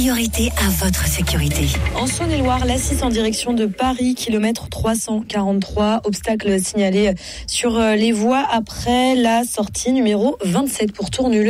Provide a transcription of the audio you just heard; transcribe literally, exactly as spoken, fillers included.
Priorité à votre sécurité. En Saône-et-Loire, l'A six en direction de Paris, kilomètre trois cent quarante-trois. Obstacle signalé sur les voies après la sortie numéro vingt-sept pour Tournus.